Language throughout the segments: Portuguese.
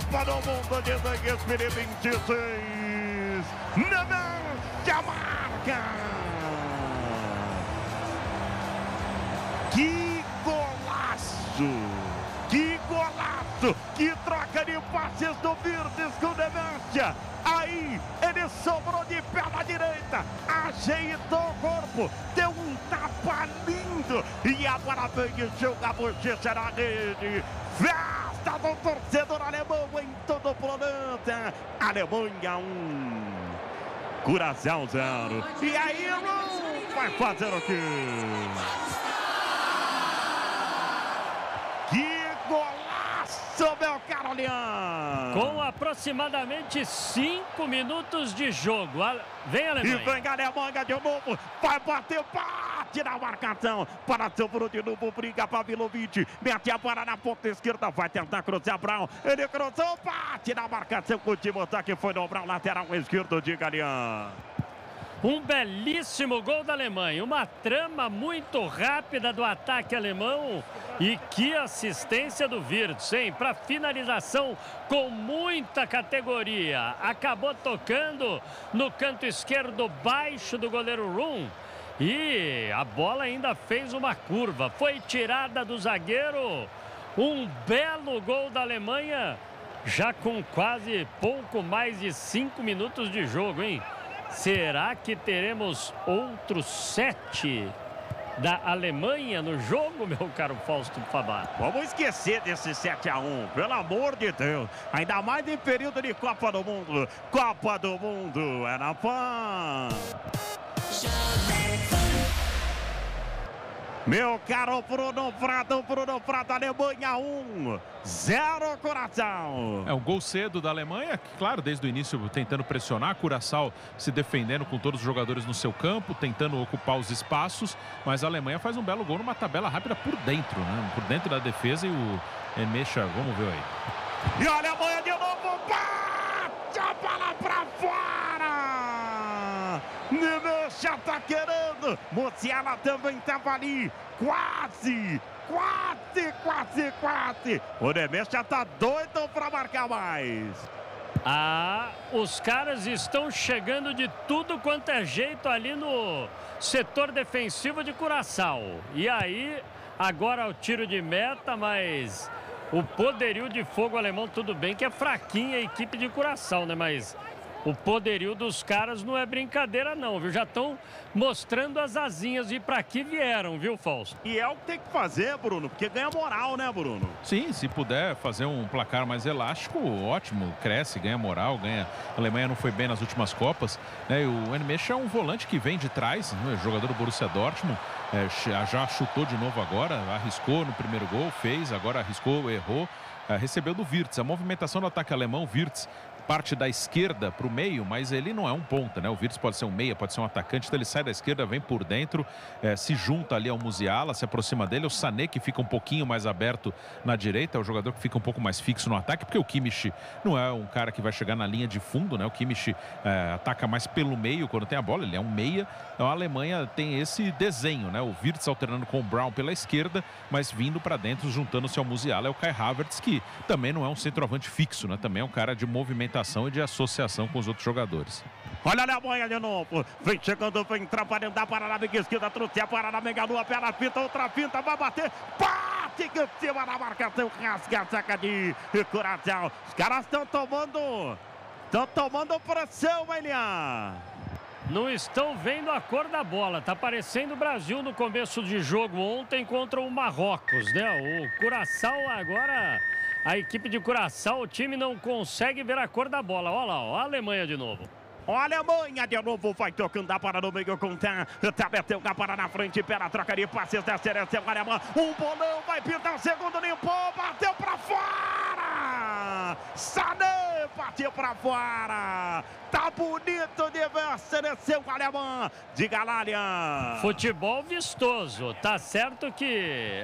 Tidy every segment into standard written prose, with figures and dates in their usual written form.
Copa do Mundo de 2026. Nemanja marca. Que golaço! Que golaço! Que troca de passes do Virtus com o Nemanja. Aí ele sobrou de pé na direita, ajeitou o corpo, deu um tapa lindo e agora veio jogar a bochecha na rede. Festa do torcedor alemão em todo o planeta. Alemanha 1, Curaçao 0. E aí, vai fazer o quê? Que golaço, meu caro Leão! Com aproximadamente 5 minutos de jogo. Vem a Alemanha. E vem a Alemanha de novo. Vai bater, bate na marcação. Para sobrou de novo, briga Pavlovic. Mete a bola na ponta esquerda. Vai tentar cruzar Brown. Ele cruzou, bate na marcação. O último ataque foi no Brown, lateral esquerdo de Galeão. Um belíssimo gol da Alemanha, uma trama muito rápida do ataque alemão e que assistência do Wirtz, hein? Para finalização com muita categoria, acabou tocando no canto esquerdo baixo do goleiro Rum e a bola ainda fez uma curva, foi tirada do zagueiro, um belo gol da Alemanha, já com quase pouco mais de 5 minutos de jogo, hein? Será que teremos outros 7 da Alemanha no jogo, meu caro Fausto Fabá? Vamos esquecer desse 7-1, pelo amor de Deus. Ainda mais em período de Copa do Mundo. Copa do Mundo é na PAN. Meu caro Bruno Prado, Alemanha 1, 0 Curaçao. É um gol cedo da Alemanha, que, claro, desde o início tentando pressionar, Curaçao se defendendo com todos os jogadores no seu campo, tentando ocupar os espaços, mas a Alemanha faz um belo gol numa tabela rápida por dentro, né? Por dentro da defesa e o Nemanja, vamos ver aí. E a Alemanha de novo, bate a bola pra fora! Nemanja tá querendo, Musiala também tava ali, quase! O Nemanja tá doido pra marcar mais. Os caras estão chegando de tudo quanto é jeito ali no setor defensivo de Curaçao. E aí, agora o tiro de meta, mas o poderio de fogo alemão, tudo bem que é fraquinha a equipe de Curaçao, né? Mas o poderio dos caras não é brincadeira não, viu? Já estão mostrando as asinhas e para que vieram, viu, Fausto? E é o que tem que fazer, Bruno, porque ganha moral, né, Bruno? Sim, se puder fazer um placar mais elástico, ótimo, cresce, ganha moral, ganha. A Alemanha não foi bem nas últimas Copas, né? E o Nemanja é um volante que vem de trás, né? Jogador do Borussia Dortmund, já chutou de novo agora, arriscou no primeiro gol, fez, agora arriscou, errou, recebeu do Wirtz. A movimentação do ataque alemão, Wirtz parte da esquerda para o meio, mas ele não é um ponta, né? O Wirtz pode ser um meia, pode ser um atacante, então ele sai da esquerda, vem por dentro, se junta ali ao Musiala, se aproxima dele, o Sané que fica um pouquinho mais aberto na direita, é o jogador que fica um pouco mais fixo no ataque, porque o Kimmich não é um cara que vai chegar na linha de fundo, né? O Kimmich ataca mais pelo meio quando tem a bola, ele é um meia, então a Alemanha tem esse desenho, né? O Wirtz alternando com o Brown pela esquerda, mas vindo para dentro, juntando-se ao Musiala, é o Kai Havertz, que também não é um centroavante fixo, né? Também é um cara de movimentação e de associação com os outros jogadores. Olha a Alemanha de novo, vem chegando, vem trabalhando da parada na esquerda, trouxe a parada, Megalu, a perna pinta, outra pinta, vai bater, bate em cima da marcação, rasga a saca de Curaçao. Os caras estão tomando pressão, Elian. Não estão vendo a cor da bola, tá parecendo o Brasil no começo de jogo ontem contra o Marrocos, né? O Curaçao agora... A equipe de Curaçao, o time não consegue ver a cor da bola. Olha lá, ó, a Alemanha de novo. A Alemanha de novo vai tocando a bola no meio com tá metendo a bola na frente pela troca de passes da seleção alemã. Um bolão, vai pintar o segundo, limpou, bateu pra fora! Sané bateu pra fora! Tá bonito de ver a seleção alemã de Galária. Futebol vistoso. Tá certo que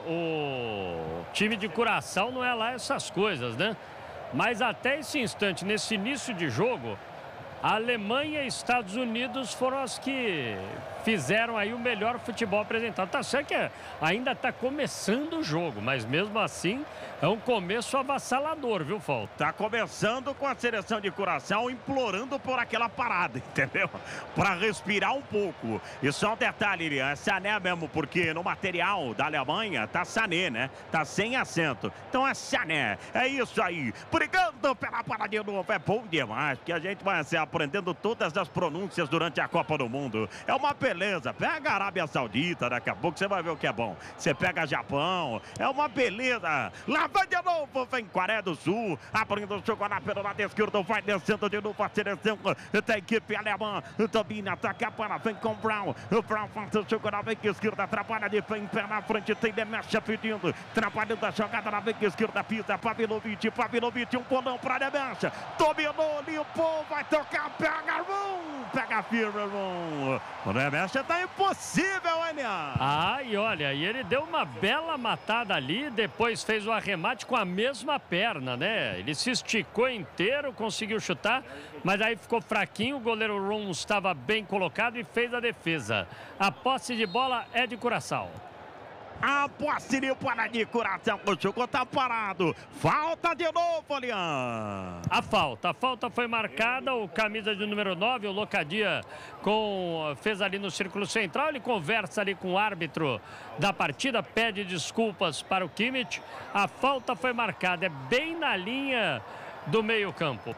o time de Curaçao não é lá essas coisas, né? Mas até esse instante, nesse início de jogo, A Alemanha e Estados Unidos foram as que fizeram aí o melhor futebol apresentado. Tá certo que ainda está começando o jogo, mas mesmo assim é um começo avassalador, viu, Fausto? Tá começando com a seleção de Curaçao implorando por aquela parada, entendeu? Para respirar um pouco. E só um detalhe, Lilian, é Sané mesmo, porque no material da Alemanha tá Sané, né? Tá sem acento. Então é Sané. É isso aí. Brigando pela parada de novo. É bom demais, porque a gente vai aprendendo todas as pronúncias durante a Copa do Mundo. É uma beleza. Pega a Arábia Saudita, daqui a pouco você vai ver o que é bom. Você pega Japão, é uma beleza. Lá vai de novo, vem Coreia do Sul, abrindo o jogo lá pelo lado esquerdo, vai descendo de novo a seleção da equipe alemã. Domina, ataca a bola, vem com o Brown. O Brown faz o jogo na veiga esquerda, atrapalha de pé em pé na frente, tem Demecha pedindo, trabalhando a jogada na veiga esquerda, pisa Pavlovic, um bolão para Demecha, dominou, limpou, vai tocar, pega firme, irmão. O Demecha tá impossível, Elian. E olha, e ele deu uma bela matada ali, depois fez o arremate com a mesma perna, né? Ele se esticou inteiro, conseguiu chutar, mas aí ficou fraquinho, o goleiro Rum estava bem colocado e fez a defesa. A posse de bola é de Curaçao. A posse de bola de Curaçao, o jogo tá parado. Falta de novo, Elian. A falta foi marcada, o camisa de número 9, o Locadia, fez ali no círculo central, ele conversa ali com o árbitro da partida, pede desculpas para o Kimmich. A falta foi marcada, é bem na linha do meio-campo.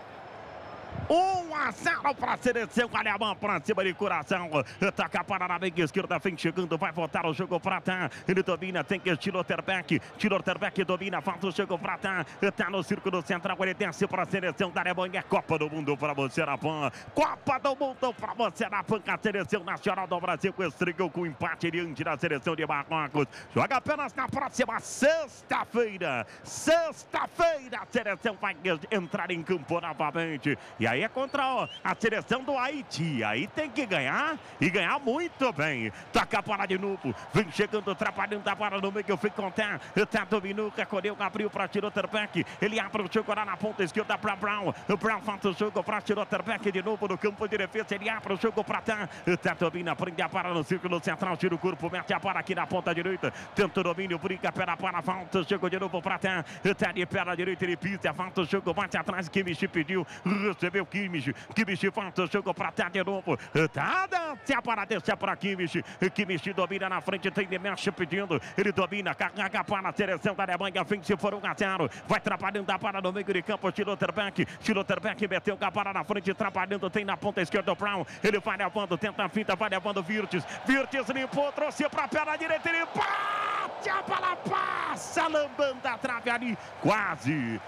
1-0 para a seleção alemã, para cima de Curaçao. Ataca para na meia esquerda, vem chegando, vai voltar o jogo para cá. Ele domina, tem que Schlotterbeck domina, falta o jogo para cá. Está no círculo central, ele desce para a seleção da Alemanha. Copa do Mundo para você na PAN. Copa do Mundo para você na PAN. A seleção nacional do Brasil estreou com empate diante da seleção de Marrocos. Joga apenas na próxima sexta-feira. A seleção vai entrar em campo novamente. E aí é contra a seleção do Haiti. Aí tem que ganhar e ganhar muito bem. Toca a bola de novo. Vem chegando, atrapalhando a bola no meio. Eu fui contar. Tá dominou, recolheu, abriu para Schlotterbeck. Ele abre o jogo lá na ponta esquerda para Brown. O Brown faz o jogo para Schlotterbeck de novo no campo de defesa. Ele abre o jogo para cá. Tá domina, prende a bola no círculo central. Tira o corpo, mete a bola aqui na ponta direita. Tenta o domínio, brinca pela bola. Falta o jogo de novo para cá. Tá de pé na direita, ele pisa. Falta o jogo, bate atrás. Kimmich pediu. Recebeu Kimmich falta o jogo para cá de novo. Se a bola deixa para Kimmich. Kimmich domina na frente, tem Demecha pedindo. Ele domina, carrega para a seleção da Alemanha. Vem se for 1-0. Vai trabalhando a bola no meio de campo. Schlotterbeck meteu a bola na frente, trabalhando. Tem na ponta esquerda o Brown. Ele vai levando, tenta a finta, vai levando Wirtz. Wirtz limpou, trouxe para a perna direita. Ele bate, a bola passa, lambando a trave ali. Quase.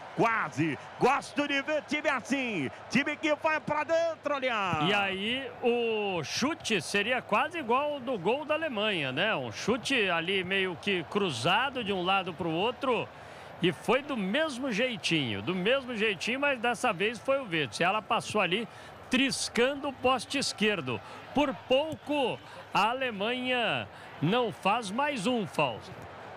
Gosto de ver time assim. Time que vai pra dentro, Elian. E aí o chute seria quase igual ao do gol da Alemanha, né? Um chute ali meio que cruzado de um lado para o outro. E foi do mesmo jeitinho, mas dessa vez foi o Wirtz. Ela passou ali triscando o poste esquerdo. Por pouco a Alemanha não faz mais um, Fausto.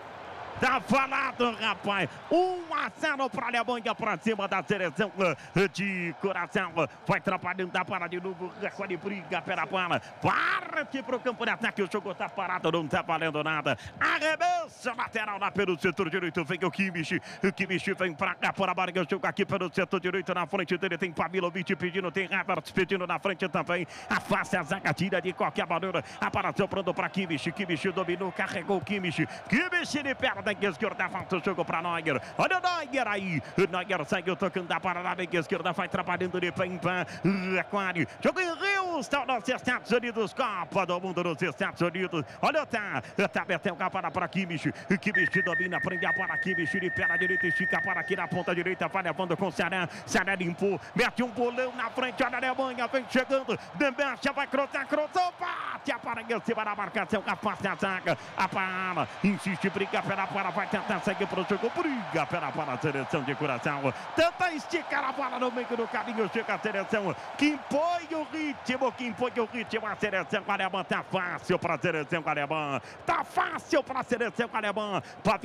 Tá falado, rapaz. 1-0 para a Alemanha, para cima da seleção de Curaçao. Vai trabalhando a bola de novo. Recolhe, briga pela bola. Parte para o campo de ataque. O jogo tá parado, não tá valendo nada. Arremessa lateral lá pelo setor direito. Vem o Kimmich. O Kimmich vem para cá, por a barriga. O jogo aqui pelo setor direito. Na frente dele tem Pavlovic pedindo. Tem Havertz pedindo na frente também. Afasta a zaga, tira de qualquer maneira. A bola sobrando para Kimmich. Kimmich dominou, carregou o Kimmich. Kimmich de perna. Esquerda, falta o jogo para Neuer. Olha o Neuer aí. O Neuer saiu tocando a bola na meia esquerda. Vai trabalhando de pé em pé. Recolhe. Jogo em Houston, nos Estados Unidos. Copa do Mundo nos Estados Unidos. Olha o tá metendo a bola para Kimmich. Kimmich domina, prende a bola. Kimmich de perna direita, estica para aqui na ponta direita. Vai levando com o Sané. Sané limpou. Mete um bolão na frente. Olha a Alemanha, vem chegando. Demecha vai cruzar, cruzou. Bate a para em cima da marcação, afasta a zaga, a para, insiste, briga pela para, vai tentar seguir para o jogo, briga pela para a seleção de Curaçao, tenta esticar a bola no meio do caminho, chega a seleção, que impõe o ritmo, a seleção alemã, tá fácil para a seleção alemã, tá fácil para a seleção alemã,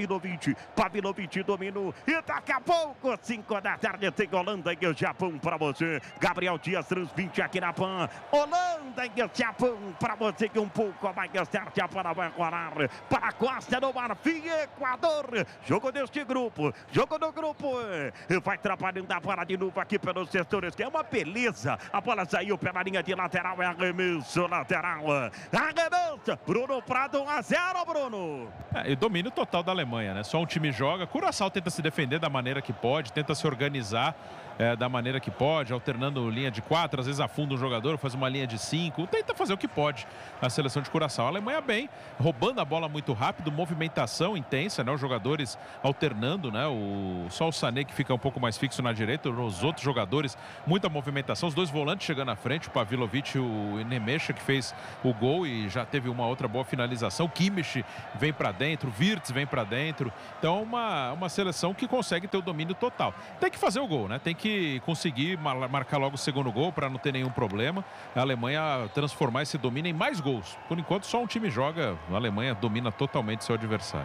Pavlovic dominou, e daqui a pouco, 5 da tarde, tem Holanda e o Japão para você, Gabriel Dias transmite aqui na PAN, Holanda e o Japão para você, que um pouco mais certa para vai rolar para a Costa do Marfim, Equador, jogo deste grupo, jogo do grupo, vai trabalhando a bola de novo aqui pelos setores, que é uma beleza, a bola saiu pela linha de lateral, é arremesso lateral, arremesso, Bruno Prado, 1-0, Bruno. E domínio total da Alemanha, né? Só um time joga, Curaçao tenta se defender da maneira que pode, tenta se organizar da maneira que pode, alternando linha de 4, às vezes afunda um jogador, faz uma linha de 5, tenta fazer o que pode a seleção de Curaçao. A Alemanha bem, roubando a bola muito rápido, movimentação intensa, né? Os jogadores alternando, né? Só o Sané que fica um pouco mais fixo na direita, os outros jogadores, muita movimentação, os dois volantes chegando à frente, o Pavlovic e o Nemecha, que fez o gol e já teve uma outra boa finalização, o Kimmich vem para dentro, o Wirtz vem para dentro, então uma seleção que consegue ter o domínio total. Tem que fazer o gol, né? Tem que conseguir marcar logo o segundo gol para não ter nenhum problema. A Alemanha transformar esse domínio em mais gols. Por enquanto, só um time joga. A Alemanha domina totalmente seu adversário.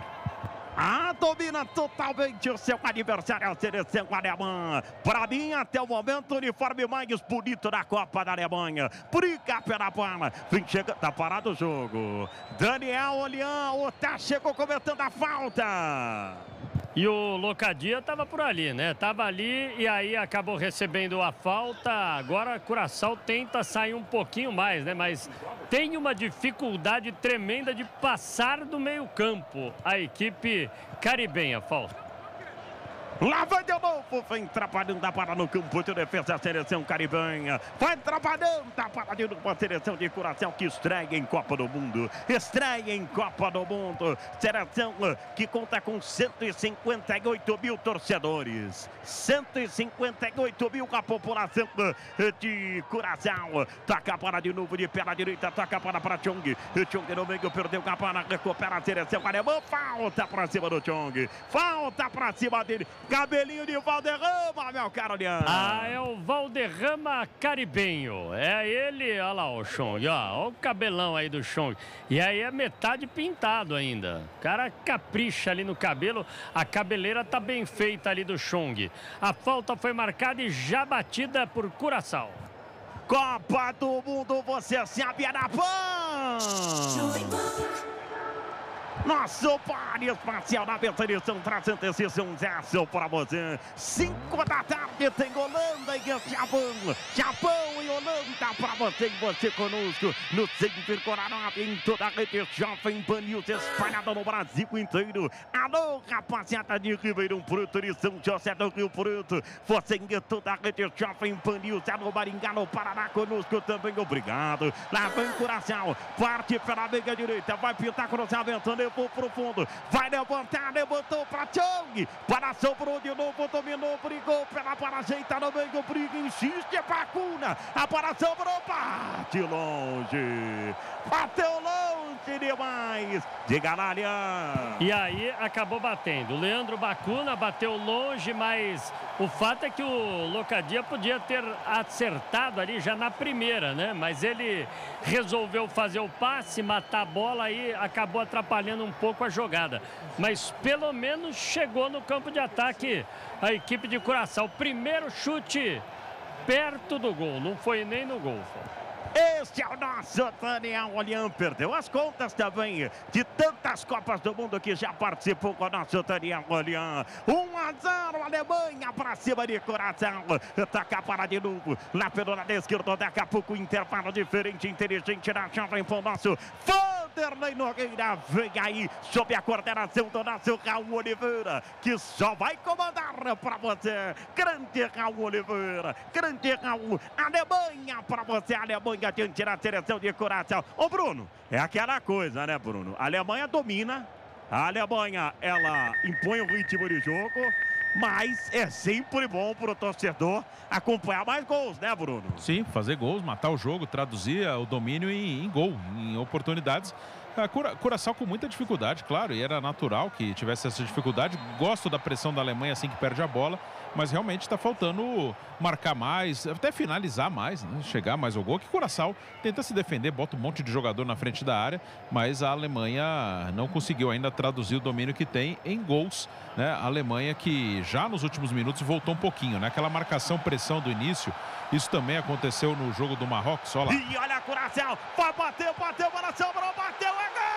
Domina totalmente o seu adversário, a seleção alemã. Para mim, até o momento, o uniforme mais bonito da Copa da Alemanha. Briga pela bola. Vem chegando, tá parado o jogo. Daniel Olian, o Tá chegou cometendo a falta. E o Locadia estava por ali, né? Tava ali e aí acabou recebendo a falta. Agora Curaçao tenta sair um pouquinho mais, né? Mas tem uma dificuldade tremenda de passar do meio-campo a equipe caribenha. Falta. Lá vai de novo, vem trabalhando a bola no campo de defesa, a seleção caribenha. Vai trabalhando a bola de novo, a seleção de Curaçao, que estreia em Copa do Mundo. Estreia em Copa do Mundo. Seleção que conta com 158 mil torcedores. 158 mil a população de Curaçao. Toca a bola de novo de pé na direita, toca a bola para Chong. Chong no meio, perdeu a bola, recupera a seleção alemã. Falta para cima do Chong. Falta para cima dele. Cabelinho de Valderrama, meu caro Leandro. É o Valderrama caribenho. É ele, olha lá o Chong, olha o cabelão aí do Chong. E aí é metade pintado ainda. O cara capricha ali no cabelo, a cabeleira tá bem feita ali do Chong. A falta foi marcada e já batida por Curaçao. Copa do Mundo, você sabe, é na PAN! Nosso páreo espacial na definição traz antecipação para você. 5 da tarde tem Holanda e Japão. Japão e Holanda para você e você conosco no 100,9 em toda a rede Jovem Pan News espalhada no Brasil inteiro. Alô, rapaziada de Ribeirão Preto e São José do Rio Preto. Você em toda a rede Jovem Pan News, alô Maringá, no Paraná conosco também, obrigado. Lá vem Curaçao, parte pela meia direita, vai pintar cruzamento, levou pro fundo, vai levantar, levantou para Chong, para sobrou de novo, dominou, brigou pela para ajeitar no meio, briga, insiste, Bacuna, a para sobrou, bate longe, bateu longe demais, diga lá, Leandro. E aí acabou batendo, o Leandro Bacuna bateu longe, mas o fato é que o Locadia podia ter acertado ali já na primeira, né? Mas ele resolveu fazer o passe, matar a bola e acabou atrapalhando um pouco a jogada. Mas pelo menos chegou no campo de ataque a equipe de Curaçao. Primeiro chute perto do gol, não foi nem no gol. Este é o nosso Daniel Olian, perdeu as contas também de tantas Copas do Mundo que já participou com o nosso Daniel Olian. 1-0, Alemanha para cima de Curaçao. Taca para de novo, lá pelo lado esquerdo, daqui a pouco intervalo diferente, inteligente na Jovem Pan, nosso Vanderlei Nogueira vem aí sob a coordenação do nosso Raul Oliveira, que só vai comandar para você. Grande Raul Oliveira, grande Raul. Alemanha para você, Alemanha diante da seleção de Curaçao. Ô Bruno, é aquela coisa, né, Bruno? A Alemanha domina, a Alemanha, ela impõe o ritmo de jogo, mas é sempre bom para o torcedor acompanhar mais gols, né, Bruno? Sim, fazer gols, matar o jogo, traduzir o domínio em gol, em oportunidades. Curaçao com muita dificuldade, claro, e era natural que tivesse essa dificuldade. Gosto da pressão da Alemanha assim que perde a bola, mas realmente está faltando marcar mais, até finalizar mais, né? Chegar mais ao gol. Que Curaçao tenta se defender, bota um monte de jogador na frente da área, mas a Alemanha não conseguiu ainda traduzir o domínio que tem em gols, né? A Alemanha que já nos últimos minutos voltou um pouquinho, né? Aquela marcação, pressão do início, isso também aconteceu no jogo do Marrocos, olha lá. E olha a Curaçao, vai bater, bola sobrou, bateu, é gol!